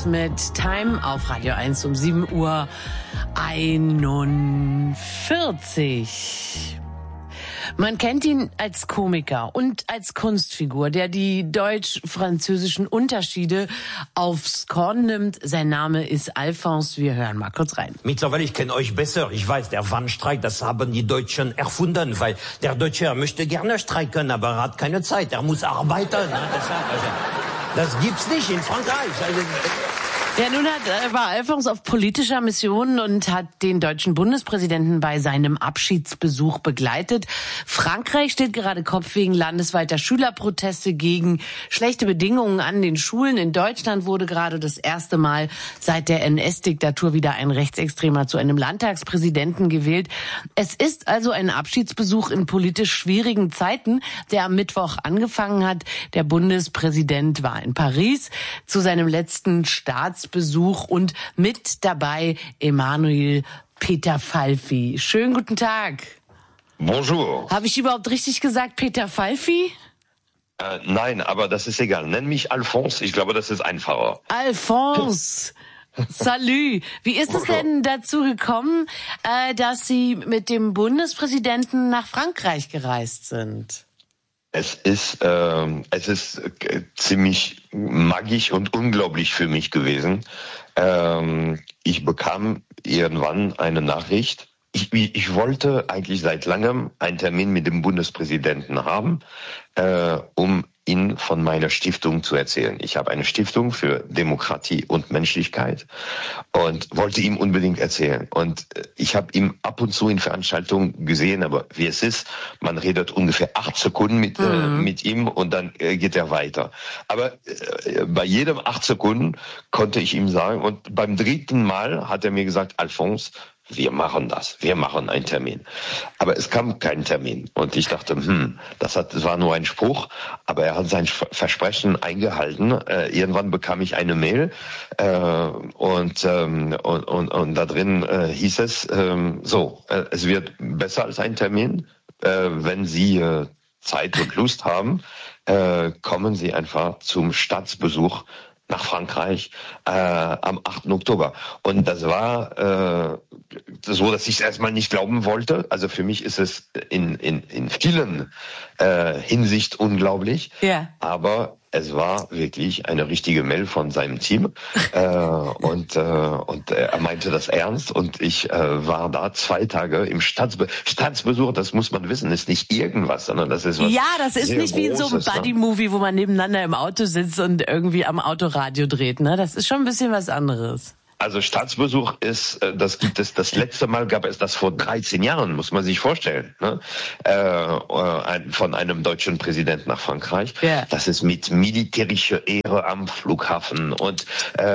Alphonse mit Time auf Radio 1 um 7:41 Uhr. Man kennt ihn als Komiker und als Kunstfigur, der die deutsch-französischen Unterschiede aufs Korn nimmt. Sein Name ist Alphonse. Wir hören mal kurz rein. Mittlerweile, ich kenne euch besser. Ich weiß, der Warnstreik, das haben die Deutschen erfunden, weil der Deutsche, er möchte gerne streiken, aber er hat keine Zeit. Er muss arbeiten. Das gibt's nicht in Frankreich. Ja, nun war Alphonse auf politischer Mission und hat den deutschen Bundespräsidenten bei seinem Abschiedsbesuch begleitet. Frankreich steht gerade Kopf wegen landesweiter Schülerproteste gegen schlechte Bedingungen an den Schulen. In Deutschland wurde gerade das erste Mal seit der NS-Diktatur wieder ein Rechtsextremer zu einem Landtagspräsidenten gewählt. Es ist also ein Abschiedsbesuch in politisch schwierigen Zeiten, der am Mittwoch angefangen hat. Der Bundespräsident war in Paris zu seinem letzten Staatsbesuch und mit dabei Emanuel Peter Falfy. Schönen guten Tag. Bonjour. Habe ich überhaupt richtig gesagt, Peter Falfy? Nein, aber das ist egal. Nenn mich Alphonse, ich glaube, das ist einfacher. Alphonse. Salut. Wie ist es denn dazu gekommen, dass Sie mit dem Bundespräsidenten nach Frankreich gereist sind? Es ist ziemlich magisch und unglaublich für mich gewesen. Ich bekam irgendwann eine Nachricht. Ich wollte eigentlich seit langem einen Termin mit dem Bundespräsidenten haben, um ihn von meiner Stiftung zu erzählen. Ich habe eine Stiftung für Demokratie und Menschlichkeit und wollte ihm unbedingt erzählen. Und ich habe ihn ab und zu in Veranstaltungen gesehen, aber wie es ist, man redet ungefähr 8 Sekunden mit ihm und dann geht er weiter. Aber bei jedem 8 Sekunden konnte ich ihm sagen, und beim 3. Mal hat er mir gesagt, Alphonse, wir machen das. Wir machen einen Termin. Aber es kam kein Termin. Und ich dachte, das war nur ein Spruch. Aber er hat sein Versprechen eingehalten. Irgendwann bekam ich eine Mail. Und da drin hieß es, es wird besser als ein Termin. Wenn Sie Zeit und Lust haben, kommen Sie einfach zum Staatsbesuch nach Frankreich am 8. Oktober. Und das war so, dass ich es erstmal nicht glauben wollte. Also für mich ist es in vielen Hinsicht unglaublich. Ja. Aber es war wirklich eine richtige Mail von seinem Team. Und er meinte das ernst. Und ich war da 2 Tage im Staatsbesuch. Das muss man wissen, ist nicht irgendwas, sondern das ist was. Ja, das ist nicht wie in so einem Buddy-Movie, wo man nebeneinander im Auto sitzt und irgendwie am Autoradio dreht. Ne? Das ist schon ein bisschen was anderes. Also Staatsbesuch ist, das letzte Mal gab es das vor 13 Jahren, muss man sich vorstellen, ne? Von einem deutschen Präsidenten nach Frankreich. Yeah. Das ist mit militärischer Ehre am Flughafen und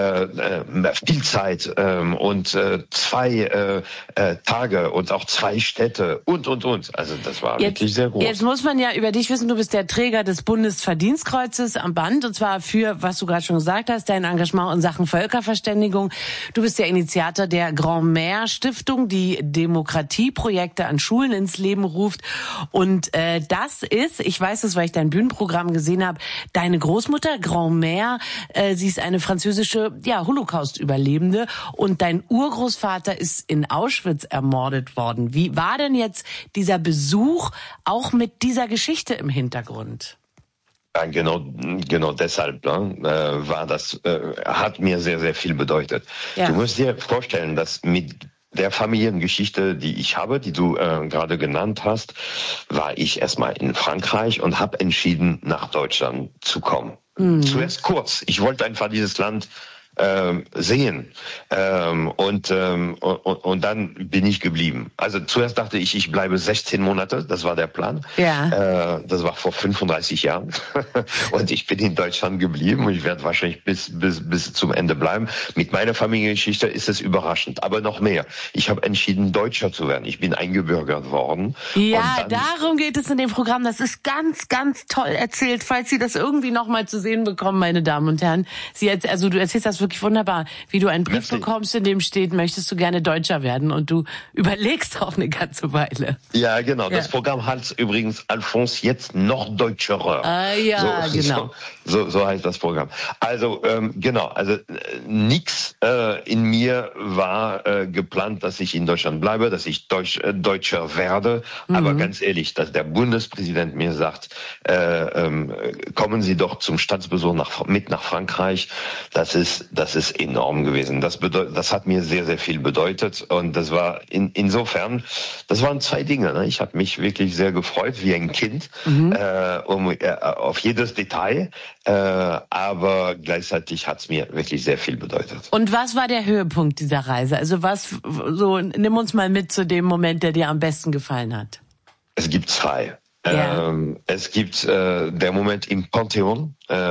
viel Zeit und 2 Tage und auch 2 Städte und. Also das war wirklich sehr groß. Jetzt muss man ja über dich wissen, du bist der Träger des Bundesverdienstkreuzes am Band, und zwar für, was du gerade schon gesagt hast, dein Engagement in Sachen Völkerverständigung. Du bist der Initiator der Grand-Mère Stiftung, die Demokratieprojekte an Schulen ins Leben ruft. Und das ist, ich weiß es, weil ich dein Bühnenprogramm gesehen habe, deine Großmutter, Grand-Mère. Sie ist eine französische Holocaust-Überlebende. Und dein Urgroßvater ist in Auschwitz ermordet worden. Wie war denn jetzt dieser Besuch auch mit dieser Geschichte im Hintergrund? Ja, genau deshalb war das, hat mir sehr, sehr viel bedeutet. Ja. Du musst dir vorstellen, dass mit der Familiengeschichte, die ich habe, die du gerade genannt hast, war ich erstmal in Frankreich und habe entschieden, nach Deutschland zu kommen. Zuerst kurz. Ich wollte einfach dieses Land sehen. Und dann bin ich geblieben. Also zuerst dachte ich bleibe 16 Monate, das war der Plan. Ja. Das war vor 35 Jahren. Und ich bin in Deutschland geblieben und ich werde wahrscheinlich bis zum Ende bleiben. Mit meiner Familiengeschichte ist es überraschend, aber noch mehr. Ich habe entschieden, Deutscher zu werden. Ich bin eingebürgert worden. Ja, darum geht es in dem Programm. Das ist ganz, ganz toll erzählt, falls Sie das irgendwie noch mal zu sehen bekommen, meine Damen und Herren. Du erzählst das wirklich wirklich wunderbar, wie du einen Brief bekommst, in dem steht, möchtest du gerne Deutscher werden? Und du überlegst auch eine ganze Weile. Ja, genau. Das Programm heißt übrigens Alphonse jetzt noch deutscherer. Ah ja, genau. So heißt das Programm. Also genau, also nix in mir war geplant, dass ich in Deutschland bleibe, dass ich Deutscher werde. Aber ganz ehrlich, dass der Bundespräsident mir sagt, kommen Sie doch zum Staatsbesuch mit nach Frankreich, das ist enorm gewesen. Das hat mir sehr, sehr viel bedeutet. Und das war insofern, das waren zwei Dinge. Ne? Ich habe mich wirklich sehr gefreut, wie ein Kind, auf jedes Detail. Aber gleichzeitig hat es mir wirklich sehr viel bedeutet. Und was war der Höhepunkt dieser Reise? Also nimm uns mal mit zu dem Moment, der dir am besten gefallen hat. Es gibt zwei. Ja. Es gibt der Moment im Pantheon.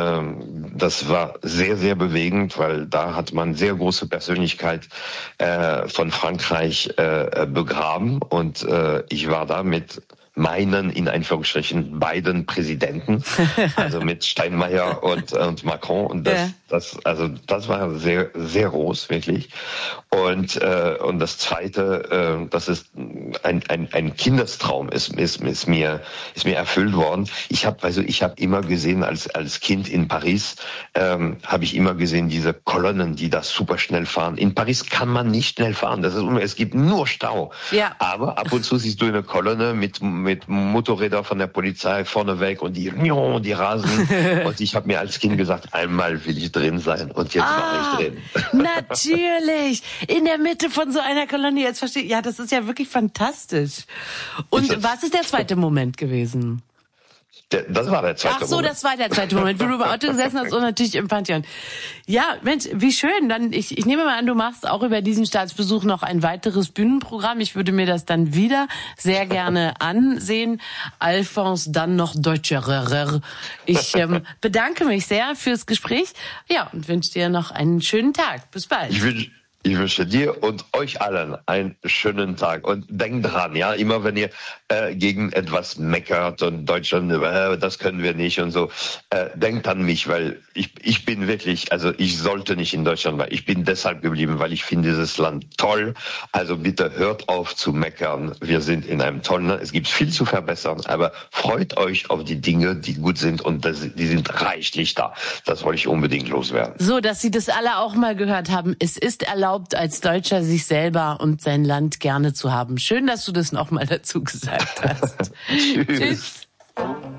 Das war sehr, sehr bewegend, weil da hat man sehr große Persönlichkeit von Frankreich begraben. Und ich war da mit meinen, in Anführungsstrichen, beiden Präsidenten, also mit Steinmeier und Macron. Und das war sehr, sehr groß, wirklich. Und das Zweite, das ist ein Kindestraum, ist mir erfüllt worden. Ich habe immer gesehen, als Kind in Paris, habe ich immer gesehen, diese Kolonnen, die da super schnell fahren. In Paris kann man nicht schnell fahren. Es gibt nur Stau. Ja. Aber ab und zu siehst du eine Kolonne mit Motorräder von der Polizei vorne weg und die rasen. Und ich habe mir als Kind gesagt, einmal will ich drin sein. Und jetzt war ich drin. Natürlich. In der Mitte von so einer Kolonne. Jetzt verstehe ich. Ja, das ist ja wirklich fantastisch. Und was ist der zweite Moment gewesen? Das war der zweite Moment. Ach so, das war der zweite Moment, wo du im Auto gesessen hast und natürlich im Pantheon. Ja, Mensch, wie schön. Dann ich nehme mal an, du machst auch über diesen Staatsbesuch noch ein weiteres Bühnenprogramm. Ich würde mir das dann wieder sehr gerne ansehen. Alphonse, dann noch deutscherer. Ich bedanke mich sehr fürs Gespräch. Ja, und wünsche dir noch einen schönen Tag. Bis bald. Ich wünsche dir und euch allen einen schönen Tag. Und denkt dran, ja, immer wenn ihr gegen etwas meckert und Deutschland, das können wir nicht und so, denkt an mich, weil ich bin wirklich, also ich sollte nicht in Deutschland bleiben. Ich bin deshalb geblieben, weil ich finde dieses Land toll. Also bitte hört auf zu meckern. Wir sind in einem tollen Land. Es gibt viel zu verbessern, aber freut euch auf die Dinge, die gut sind und die sind reichlich da. Das wollte ich unbedingt loswerden. So, dass Sie das alle auch mal gehört haben. Es ist erlaubt, als Deutscher sich selber und sein Land gerne zu haben. Schön, dass du das nochmal dazu gesagt hast. Tschüss.